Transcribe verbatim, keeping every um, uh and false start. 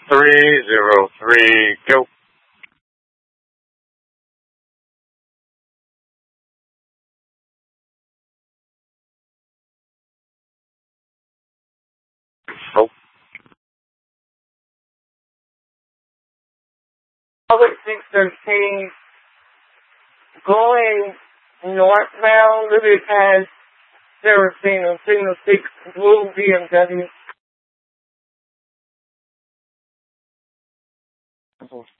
three zero three, go. Oh. Public six thirteen, going northbound, Liberty Pass, Serafina, Signal six, blue B M W.